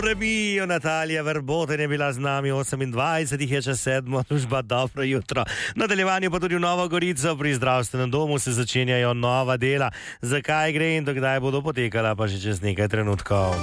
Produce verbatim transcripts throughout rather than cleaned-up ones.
Prebijo, Natalija Verboten je bila z nami, osemindvajset jih je čez sedmo, služba, dobro jutro. Nadaljevanje pa tudi v Novo Gorico, pri zdravstvenem domu se začenjajo nova dela. Zakaj gre in dokdaj bodo potekala, pa že čez nekaj trenutkov.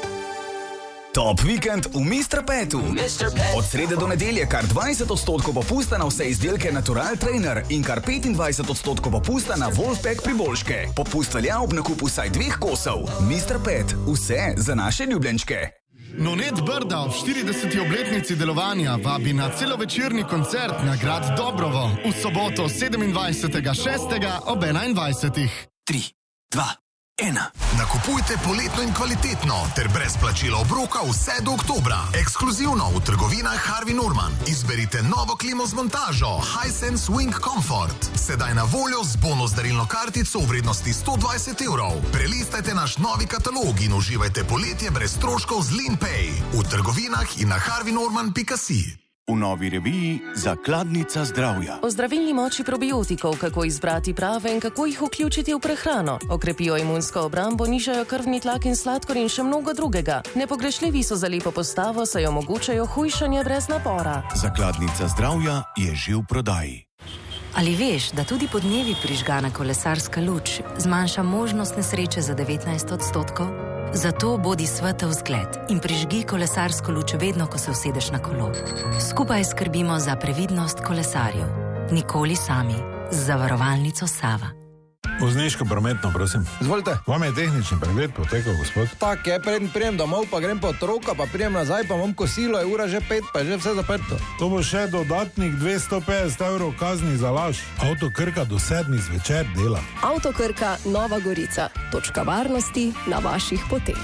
Top vikend v mister Petu. Od srede do nedelje kar dvajset odstotkov popusta na vse izdelke Natural Trainer in kar petindvajset odstotkov popusta na Wolfpack priboljške. Popust velja ob nakupu vsaj dveh kosov. mister Pet, vse za naše ljubljenčke. Nonet Brda ob štirideseti obletnici delovanja vabi na celovečerni koncert na grad Dobrovo v soboto sedemindvajsetega šestega ob enaindvajsetih. tri, dva, ena. Nakupujte poletno in kvalitetno ter brez plačila obroka vse do oktobra. Ekskluzivno v trgovinah Harvey Norman. Izberite novo klimo z montažo Hisense Wing Comfort. Sedaj na voljo z bonus darilno kartico v vrednosti sto dvajset evrov. Prelistajte naš novi katalog in uživajte poletje brez stroškov z Linpay. V trgovinah in na harvey norman pika si. V novi reviji Zakladnica zdravja. O zdravilni moči probiotikov, kako izbrati prave in kako jih vključiti v prehrano. Okrepijo imunsko obrambo, nižajo krvni tlak in sladkor in še mnogo drugega. Nepogrešljivi so za lepo postavo, saj omogočajo hujšanje brez napora. Zakladnica zdravja je že v prodaji. Ali veš, da tudi podnevi prižgana kolesarska luč zmanjša možnost nesreče za devetnajst odstotkov? Zato bodi svetel zgled in prižgi kolesarsko luč vedno, ko se usedeš na kolo. Skupaj skrbimo za previdnost kolesarjev. Nikoli sami. Z zavarovalnico Sava. Vozniško prometno, prosim. Izvolite. Vam je tehnični pregled potekal, gospod? Tak je, preden prijem domov, pa grem po otroka, pa prijem nazaj, pa imam kosilo, je ura že pet, pa je že vse zaprto. To bo še dodatnih dvesto petdeset evrov kazni za laž. Avto Krka do sedmih zvečer dela. Avto Krka, Nova Gorica. Točka varnosti na vaših poteh.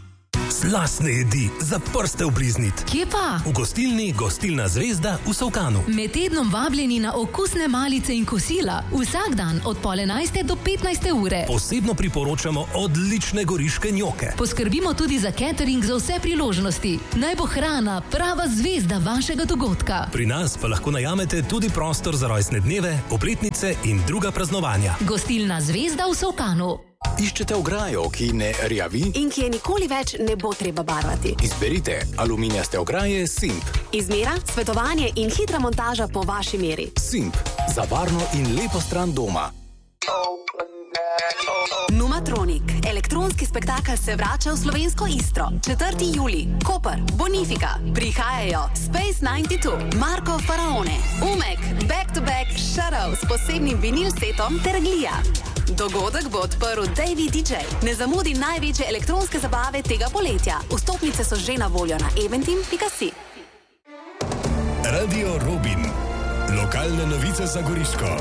Slastne jedi za prste obliznit. Kje pa? V gostilni Gostilna Zvezda v Solkanu. Med tednom vabljeni na okusne malice in kosila. Vsak dan od pol enajste do petnajste ure. Posebno priporočamo odlične goriške njoke. Poskrbimo tudi za catering za vse priložnosti. Naj bo hrana prava zvezda vašega dogodka. Pri nas pa lahko najamete tudi prostor za rojstne dneve, obletnice in druga praznovanja. Gostilna Zvezda v Solkanu. Iščete ograjo, ki ne rjavi? In ki je nikoli več ne bo treba barvati. Izberite aluminijaste ograje Simp. Izmera, svetovanje in hitra montaža po vaši meri. Simp. Za varno in lepo stran doma. Numatronik. Elektronski spektakel se vrača v slovensko Istro. četrti julij. Koper, Bonifika. Prihajajo Space devetdeset dva, Marko Faraone, Umek, Back to Back, Shadow s posebnim vinil setom ter Glija. Dogodek bo odprl Davey D J. Ne zamudi največje elektronske zabave tega poletja. Vstopnice so že na voljo na eventim pika si. Radio Robin. Lokalne novice za Goriško.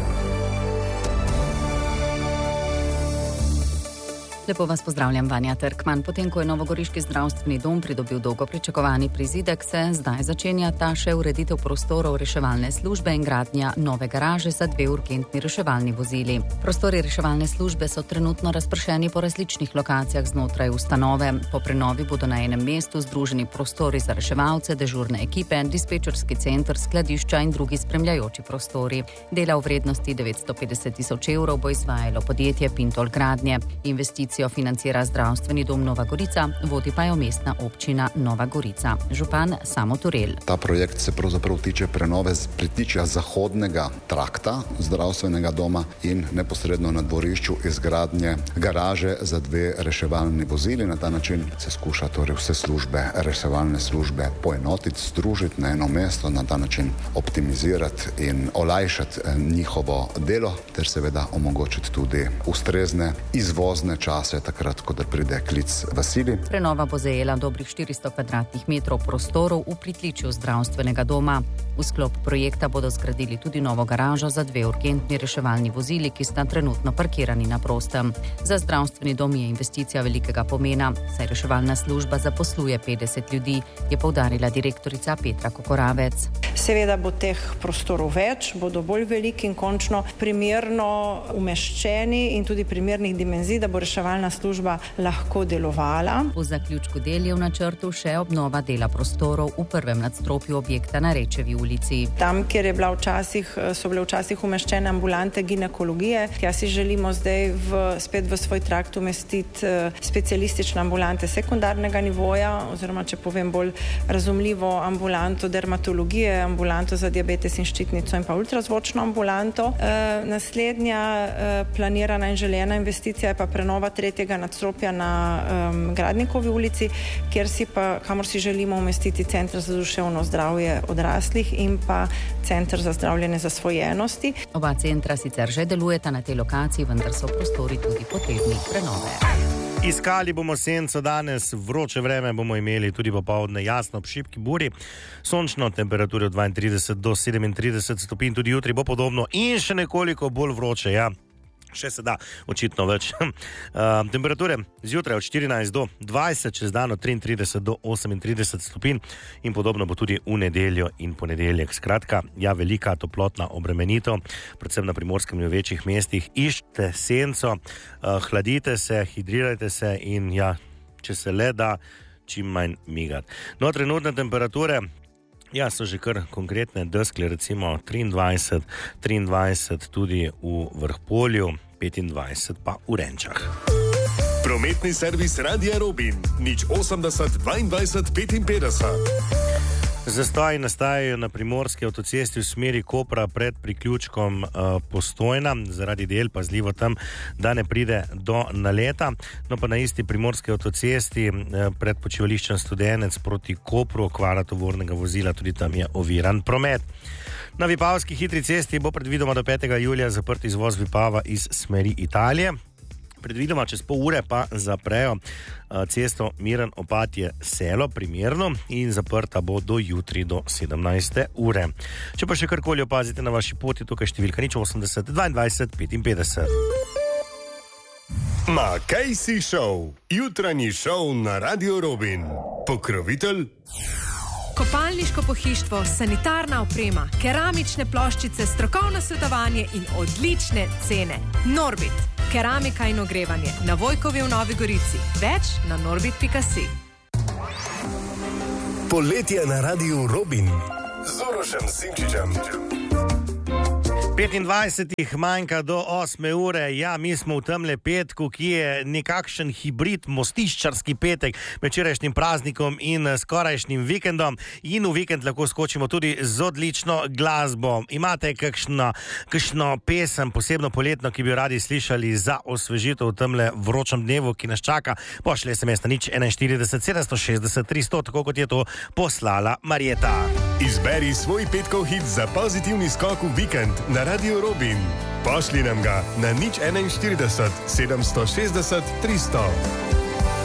Lepo vas pozdravljam, Vanja Trkman. Potem, ko je novogoriški zdravstveni dom pridobil dolgo pričakovani prizidek, se zdaj začenja ta še ureditev prostorov reševalne službe in gradnja nove garaže za dve urgentni reševalni vozili. Prostori reševalne službe so trenutno razpršeni po različnih lokacijah znotraj ustanove. Po prenovi bodo na enem mestu združeni prostori za reševalce, dežurne ekipe, dispečerski center, skladišča in drugi spremljajoči prostori. Dela v vrednosti devetsto petdeset tisoč evrov bo izvajalo podjetje Pintol Gradnje. Investicije financira zdravstveni dom Nova Gorica, vodi pa jo mestna občina Nova Gorica. Župan Samo Turel. Ta projekt se pravzaprav tiče prenove pritičja zahodnega trakta zdravstvenega doma in neposredno na dvorišču izgradnje garaže za dve reševalni vozili. Na ta način se skuša torej vse službe, reševalne službe poenotiti, združiti na eno mesto, na ta način optimizirati in olajšati njihovo delo ter seveda omogočiti tudi ustrezne izvozne čase takrat, ko da pride klic v sili. Prenova bo zajela dobrih štiristo kvadratnih metrov prostorov v pritličju zdravstvenega doma. V sklopu projekta bodo zgradili tudi novo garažo za dve urgentni reševalni vozili, ki sta trenutno parkirani na prostem. Za zdravstveni dom je investicija velikega pomena, saj reševalna služba zaposluje petdeset ljudi, je poudarila direktorica Petra Kokoravec. Seveda bo teh prostorov več, bodo bolj veliki in končno primerno umeščeni in tudi primernih dimenzij, da bo reševalna služba lahko delovala. Po zaključku del je v načrtu še obnova dela prostorov v prvem nadstropju objekta na Rečevi ulici. Tam, kjer je bila včasih, so bile včasih umeščene ambulante ginekologije, tja si želimo zdaj v, spet v svoj trakt umestiti specialistične ambulante sekundarnega nivoja, oziroma, če povem bolj razumljivo, ambulanto dermatologije, ambulanto za diabetes in ščitnico in pa ultrazvočno ambulanto. E, naslednja e, planirana in želena investicija je pa prenova tretjega nadstropja na e, Gradnikovi ulici, kjer si pa, kamor si želimo umestiti center za duševno zdravje odraslih in pa center za zdravljenje zasvojenosti. Oba centra sicer že delujeta na tej lokaciji, vendar so prostori tudi potrebni prenove. Iskali bomo senco danes, vroče vreme bomo imeli tudi popoldne, jasno ob šibki buri, sončno, temperature od dvaintrideset do sedemintrideset stopinj, tudi jutri bo podobno in še nekoliko bolj vroče, ja. Še se da, očitno več. Uh, temperature zjutraj od štirinajst do dvajset, čez dan od triintrideset do osemintrideset stopinj in podobno bo tudi v nedeljo in ponedeljek. Skratka, ja, velika toplotna obremenitev, predvsem na primorskem in v večjih mestih. Iščite senco, uh, hladite se, hidrirajte se in ja, če se le da, čim manj migati. No, trenutne temperature, ja, so že kar konkretne, deskle, recimo triindvajset, triindvajset tudi v Vrhpolju, petindvajset pa v Renčah. Prometni servis Radia Robin, nič osemdeset, dvaindvajset, petinpetdeset. Zastoji nastajajo na primorski avtocesti v smeri Kopra pred priključkom uh, Postojna, zaradi del pazljivo tam, da ne pride do naleta. No pa na isti primorski avtocesti uh, pred počivališčem Studenec proti Kopru, okvara tovornega vozila, tudi tam je oviran promet. Na Vipavski hitri cesti bo predvidoma do petega julija zaprt izvoz Vipava iz smeri Italije. Predvidoma čez pol ure pa zaprejo cesto Miren Opatje Selo, primerno, in zaprta bo do jutri do sedemnajste ure. Če pa še karkoli opazite na vaši poti, tukaj številka nič osemdeset, dvaindvajset, petinpetdeset. Ma kaj si šov? Jutranji šov na Radio Robin. Pokrovitelj? Kopalniško pohištvo, sanitarna oprema, keramične ploščice, strokovno svetovanje in odlične cene. Norbit, keramika in ogrevanje. Na Vojkovi v Novi Gorici. Več na norbit pika si. Poletje na Radiu Robin z Urošem Simčičem. petindvajsetih manjka do osme ure, ja, mi smo v temle petku, ki je nekakšen hibrid, mostiščarski petek med včerajšnjim praznikom in skorajšnjim vikendom, in v vikend lahko skočimo tudi z odlično glasbo. Imate kakšno, kakšno pesem, posebno poletno, ki bi radi slišali za osvežitev v temle vročem dnevu, ki nas čaka? Pošlje es em es na nič enainštirideset, sedemsto šestdeset, tristo, tako kot je to poslala Marjeta. Izberi svoj petkov hit za pozitivni skok v vikend na Radio Robin. Pošli nam ga na nič enainštirideset, sedemsto šestdeset, tristo.